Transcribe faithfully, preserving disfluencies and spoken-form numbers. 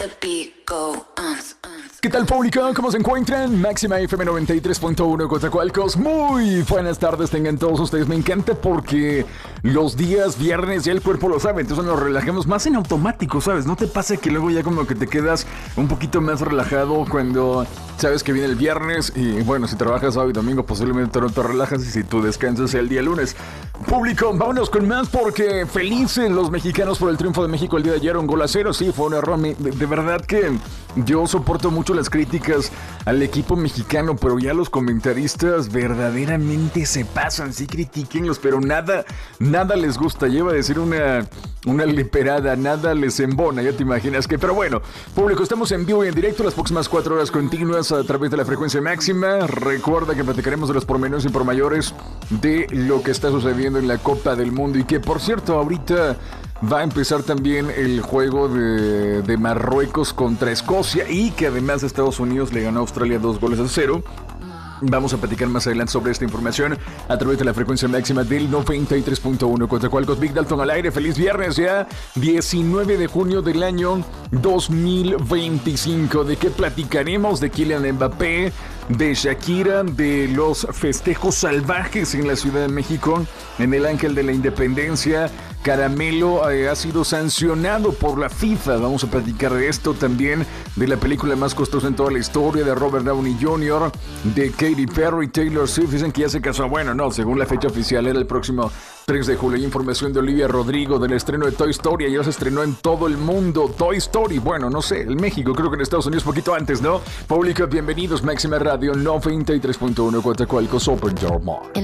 ¿Qué tal, público? ¿Cómo se encuentran? Máxima F M noventa y tres punto uno Coatzacoalcos. Muy buenas tardes tengan todos ustedes. Me encanta porque los días viernes ya el cuerpo lo sabe, entonces nos relajamos más en automático, ¿sabes? ¿No te pasa que luego ya como que te quedas un poquito más relajado cuando sabes que viene el viernes? Y bueno, si trabajas sábado y domingo posiblemente no te relajas, y si tú descansas el día lunes. Público, vámonos con más porque felices los mexicanos por el triunfo de México el día de ayer. Un gol a cero, sí, fue un error. De, de verdad que yo soporto mucho las críticas al equipo mexicano, pero ya los comentaristas verdaderamente se pasan. Sí, critíquenlos, pero nada, nada les gusta. Lleva a decir una, una leperada, nada les embona, ya te imaginas que. Pero bueno, público, estamos en vivo y en directo las próximas cuatro horas continuas a través de la frecuencia máxima. Recuerda que platicaremos de los pormenores y por mayores de lo que está sucediendo en la Copa del Mundo, y que por cierto ahorita va a empezar también el juego de, de Marruecos contra Escocia, y que además Estados Unidos le ganó a Australia dos goles a cero. Vamos a platicar más adelante sobre esta información a través de la frecuencia máxima del noventa y tres punto uno Coatzacoalcos. Big Dalton al aire, feliz viernes ya, diecinueve de junio del año dos mil veinticinco. ¿De qué platicaremos? De Kylian Mbappé, de Shakira, de los festejos salvajes en la Ciudad de México, en el Ángel de la Independencia. Caramelo eh, ha sido sancionado por la FIFA. Vamos a platicar de esto también, de la película más costosa en toda la historia, de Robert Downey junior, de Katy Perry, Taylor Swift. Dicen que ya se casó. Bueno, no, según la fecha oficial era el próximo tres de julio. Hay información de Olivia Rodrigo del estreno de Toy Story. Ya se estrenó en todo el mundo Toy Story. Bueno, no sé, en México, creo que en Estados Unidos poquito antes, ¿no? Público, bienvenidos. Máxima Radio noventa y tres punto uno Coatzacoalcos, Open Your Mind.